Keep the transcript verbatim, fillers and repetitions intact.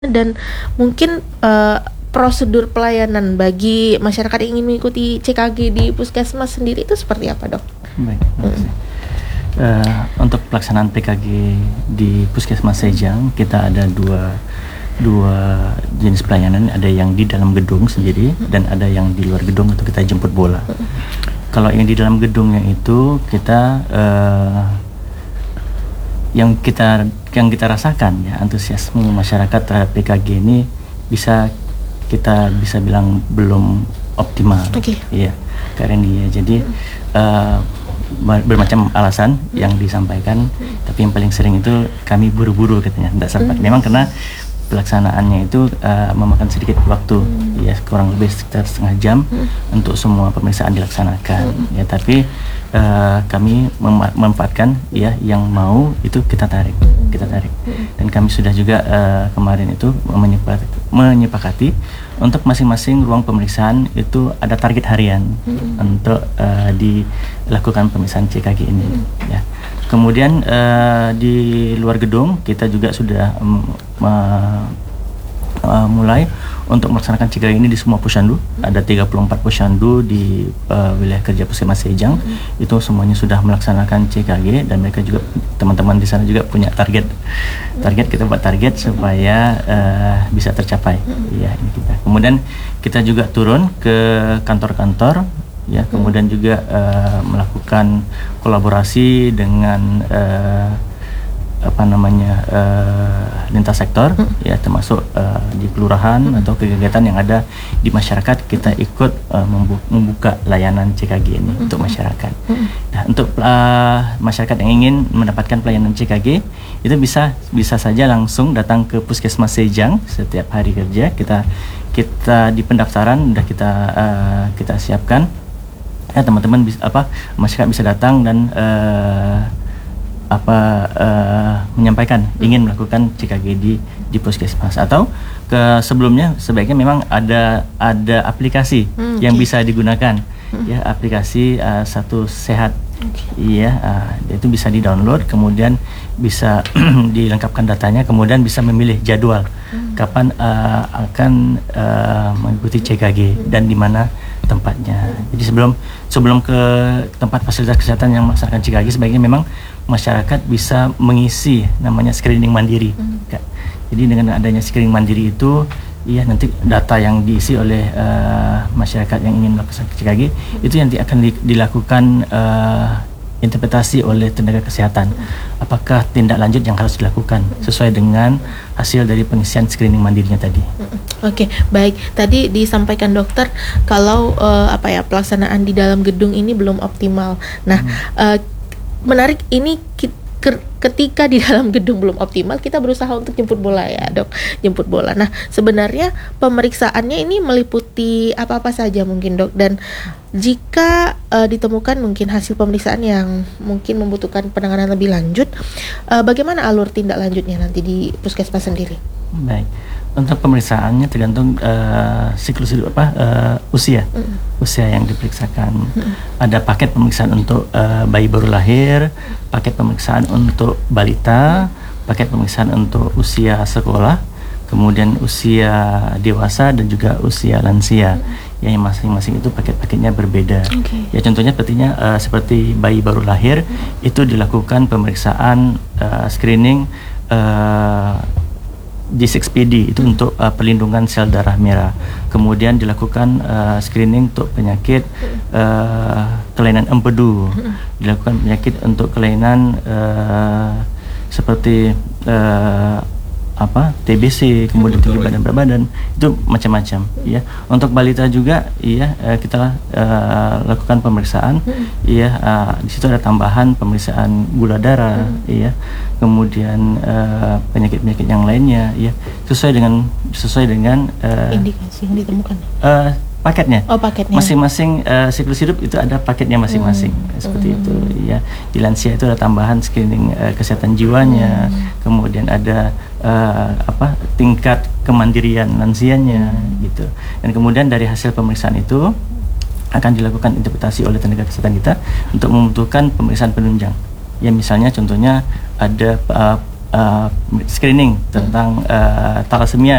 Dan mungkin uh, prosedur pelayanan bagi masyarakat yang ingin mengikuti C K G di puskesmas sendiri itu seperti apa, Dok? Baik, hmm. uh, untuk pelaksanaan P K G di puskesmas Sejang kita ada dua dua jenis pelayanan, ada yang di dalam gedung sendiri hmm. dan ada yang di luar gedung untuk kita jemput bola. Hmm. Kalau yang di dalam gedungnya itu kita uh, yang kita yang kita rasakan ya, antusiasme masyarakat terhadap P K G ini bisa kita bisa bilang belum optimal. Okay. Iya, karena ya jadi hmm. uh, bermacam alasan hmm. yang disampaikan, hmm. tapi yang paling sering itu kami buru-buru katanya, tidak sempat. Hmm. Memang karena pelaksanaannya itu uh, memakan sedikit waktu, hmm. ya kurang lebih sekitar setengah jam hmm. untuk semua pemeriksaan dilaksanakan. Hmm. Ya, tapi uh, kami mem- memanfaatkan ya yang mau itu kita tarik, hmm. kita tarik. Hmm. Dan kami sudah juga uh, kemarin itu menyepak- menyepakati untuk masing-masing ruang pemeriksaan itu ada target harian hmm. untuk uh, dilakukan pemeriksaan C K G ini. Hmm. Ya. Kemudian uh, di luar gedung kita juga sudah um, uh, uh, mulai untuk melaksanakan C K G ini di semua posyandu. Hmm. Ada tiga puluh empat posyandu di uh, wilayah kerja Puskesmas Sejang. Hmm. Itu semuanya sudah melaksanakan C K G dan mereka juga teman-teman di sana juga punya target. Target kita buat target supaya uh, bisa tercapai. Hmm. Ya, ini kita. Kemudian kita juga turun ke kantor-kantor. Ya, kemudian hmm. juga uh, melakukan kolaborasi dengan uh, apa namanya uh, lintas sektor, hmm. ya termasuk uh, di kelurahan hmm. atau kegiatan yang ada di masyarakat, kita ikut uh, membu- membuka layanan C K G ini hmm. untuk masyarakat. Hmm. Nah, untuk uh, masyarakat yang ingin mendapatkan pelayanan C K G itu bisa bisa saja langsung datang ke Puskesmas Sejang setiap hari kerja. Kita kita di pendaftaran sudah kita uh, kita siapkan. Ya, teman-teman bisa apa masyarakat bisa datang dan uh, apa uh, menyampaikan ingin melakukan C K G di di puskesmas, atau ke sebelumnya sebaiknya memang ada ada aplikasi hmm, yang okay. bisa digunakan hmm. ya, aplikasi uh, Satu Sehat. Iya, okay. uh, itu bisa di-download, kemudian bisa dilengkapkan datanya, kemudian bisa memilih jadwal hmm. kapan uh, akan uh, mengikuti C K G hmm. dan di mana tempatnya. Jadi sebelum sebelum ke tempat fasilitas kesehatan yang melaksanakan C K G, sebaiknya memang masyarakat bisa mengisi namanya screening mandiri. Hmm. Jadi dengan adanya screening mandiri itu, iya nanti data yang diisi oleh uh, masyarakat yang ingin melakukan C K G hmm. itu nanti akan di, dilakukan uh, interpretasi oleh tenaga kesehatan. Apakah tindak lanjut yang harus dilakukan sesuai dengan hasil dari pengisian screening mandirinya tadi. Oke, okay, baik. Tadi disampaikan dokter kalau uh, apa ya pelaksanaan di dalam gedung ini belum optimal. Nah, hmm. uh, menarik ini kita ketika di dalam gedung belum optimal, kita berusaha untuk jemput bola ya, Dok. Jemput bola. Nah, sebenarnya pemeriksaannya ini meliputi apa-apa saja mungkin, Dok, dan jika uh, ditemukan mungkin hasil pemeriksaan yang mungkin membutuhkan penanganan lebih lanjut, uh, bagaimana alur tindak lanjutnya nanti di puskesmas sendiri? Baik. Untuk pemeriksaannya tergantung uh, siklus hidup apa uh, usia mm. usia yang diperiksakan. Mm. Ada paket pemeriksaan untuk uh, bayi baru lahir, paket pemeriksaan untuk balita, mm. paket pemeriksaan untuk usia sekolah, kemudian usia dewasa dan juga usia lansia. Mm. Yang masing-masing itu paket-paketnya berbeda. Okay. Ya contohnya sepertinya uh, seperti bayi baru lahir mm. itu dilakukan pemeriksaan uh, screening uh, G enam P D itu hmm. untuk uh, perlindungan sel darah merah. Kemudian dilakukan uh, screening untuk penyakit uh, kelainan empedu. Hmm. Dilakukan penyakit untuk kelainan uh, seperti uh, apa T B C, kemudian tinggi badan berat badan, itu macam-macam. Hmm. Ya, untuk balita juga, iya uh, kita uh, lakukan pemeriksaan. Hmm. Iya, uh, di situ ada tambahan pemeriksaan gula darah. Hmm. Iya. Kemudian uh, penyakit-penyakit yang lainnya, ya sesuai dengan sesuai dengan uh, indikasi yang ditemukan. Uh, paketnya. Oh, paketnya. Masing-masing uh, siklus hidup itu ada paketnya masing-masing. Hmm. Seperti hmm. itu, ya. Di lansia itu ada tambahan screening uh, kesehatan jiwanya, hmm. kemudian ada uh, apa tingkat kemandirian lansianya, hmm. gitu. Dan kemudian dari hasil pemeriksaan itu akan dilakukan interpretasi oleh tenaga kesehatan kita untuk membutuhkan pemeriksaan penunjang. Ya misalnya contohnya ada uh, uh, screening tentang uh, thalassemia